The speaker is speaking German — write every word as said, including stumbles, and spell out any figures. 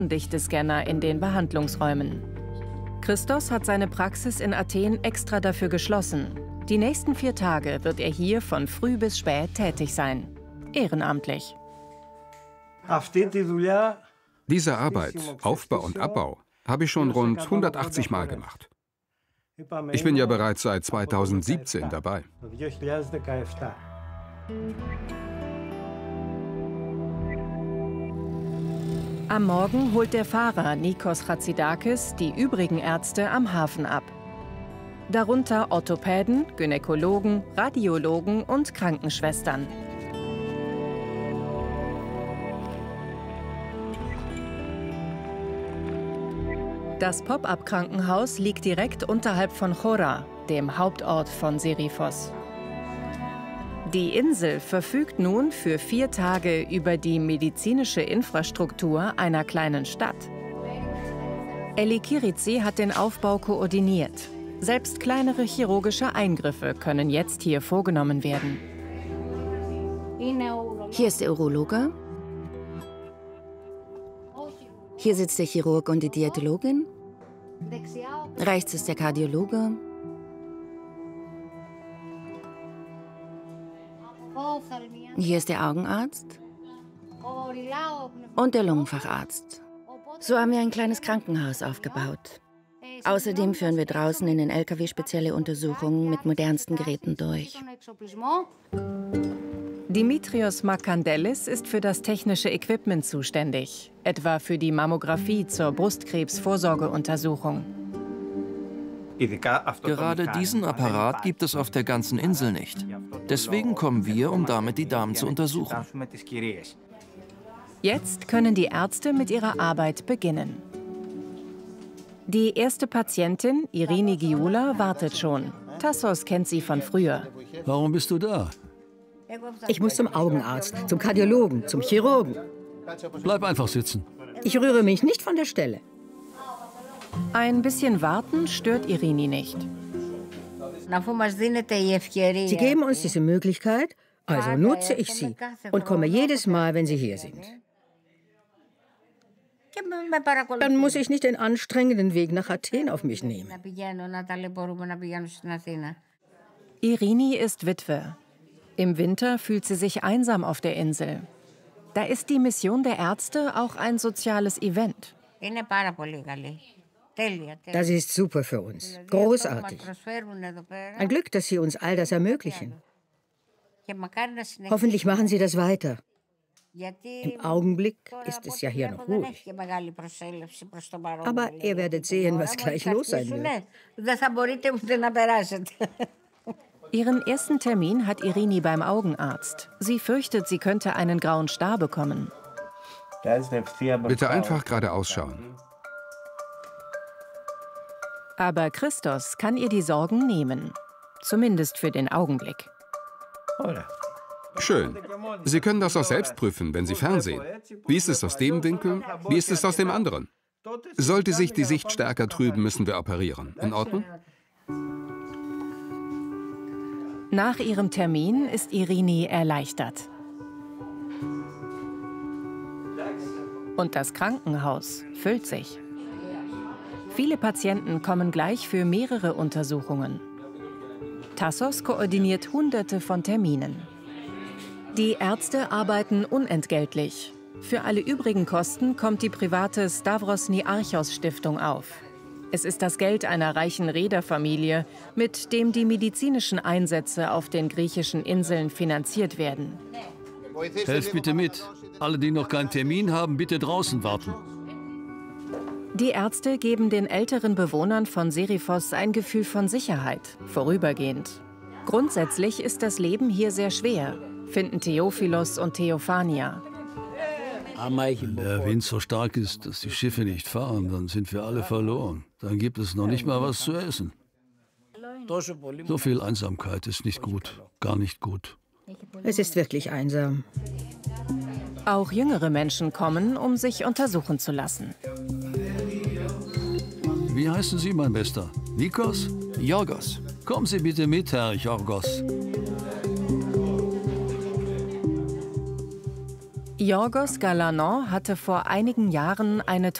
Dichte-Scanner in den Behandlungsräumen. Christos hat seine Praxis in Athen extra dafür geschlossen. Die nächsten vier Tage wird er hier von früh bis spät tätig sein. Ehrenamtlich. Diese Arbeit, Aufbau und Abbau, habe ich schon rund hundertachtzig Mal gemacht. Ich bin ja bereits seit zweitausendsiebzehn dabei. Am Morgen holt der Fahrer Nikos Chatzidakis die übrigen Ärzte am Hafen ab. Darunter Orthopäden, Gynäkologen, Radiologen und Krankenschwestern. Das Pop-up-Krankenhaus liegt direkt unterhalb von Chora, dem Hauptort von Seriphos. Die Insel verfügt nun für vier Tage über die medizinische Infrastruktur einer kleinen Stadt. Eli Kiritsi hat den Aufbau koordiniert. Selbst kleinere chirurgische Eingriffe können jetzt hier vorgenommen werden. Hier ist der Urologe. Hier sitzt der Chirurg und die Diätologin. Rechts ist der Kardiologe. Hier ist der Augenarzt und der Lungenfacharzt. So haben wir ein kleines Krankenhaus aufgebaut. Außerdem führen wir draußen in den L K W spezielle Untersuchungen mit modernsten Geräten durch. Dimitrios Makandelis ist für das technische Equipment zuständig, etwa für die Mammographie zur Brustkrebsvorsorgeuntersuchung. Gerade diesen Apparat gibt es auf der ganzen Insel nicht. Deswegen kommen wir, um damit die Damen zu untersuchen. Jetzt können die Ärzte mit ihrer Arbeit beginnen. Die erste Patientin, Irini Giula, wartet schon. Tassos kennt sie von früher. Warum bist du da? Ich muss zum Augenarzt, zum Kardiologen, zum Chirurgen. Bleib einfach sitzen. Ich rühre mich nicht von der Stelle. Ein bisschen warten stört Irini nicht. Sie geben uns diese Möglichkeit, also nutze ich sie und komme jedes Mal, wenn Sie hier sind. Dann muss ich nicht den anstrengenden Weg nach Athen auf mich nehmen. Irini ist Witwe. Im Winter fühlt sie sich einsam auf der Insel. Da ist die Mission der Ärzte auch ein soziales Event. Das ist super für uns. Großartig. Ein Glück, dass Sie uns all das ermöglichen. Hoffentlich machen Sie das weiter. Im Augenblick ist es ja hier noch ruhig. Aber ihr werdet sehen, was gleich los sein wird. Ihren ersten Termin hat Irini beim Augenarzt. Sie fürchtet, sie könnte einen grauen Star bekommen. Bitte einfach geradeaus schauen. Aber Christos kann ihr die Sorgen nehmen. Zumindest für den Augenblick. Schön. Sie können das auch selbst prüfen, wenn Sie fernsehen. Wie ist es aus dem Winkel? Wie ist es aus dem anderen? Sollte sich die Sicht stärker trüben, müssen wir operieren. In Ordnung? Nach ihrem Termin ist Irini erleichtert. Und das Krankenhaus füllt sich. Viele Patienten kommen gleich für mehrere Untersuchungen. Tassos koordiniert Hunderte von Terminen. Die Ärzte arbeiten unentgeltlich. Für alle übrigen Kosten kommt die private Stavros Niarchos Stiftung auf. Es ist das Geld einer reichen Reederfamilie, mit dem die medizinischen Einsätze auf den griechischen Inseln finanziert werden. Helft bitte mit. Alle, die noch keinen Termin haben, bitte draußen warten. Die Ärzte geben den älteren Bewohnern von Seriphos ein Gefühl von Sicherheit, vorübergehend. Grundsätzlich ist das Leben hier sehr schwer, finden Theophilos und Theophania. Wenn der Wind so stark ist, dass die Schiffe nicht fahren, dann sind wir alle verloren. Dann gibt es noch nicht mal was zu essen. So viel Einsamkeit ist nicht gut, gar nicht gut. Es ist wirklich einsam. Auch jüngere Menschen kommen, um sich untersuchen zu lassen. Wie heißen Sie, mein Bester? Nikos? Yorgos. Kommen Sie bitte mit, Herr Yorgos. Yorgos Galanon hatte vor einigen Jahren eine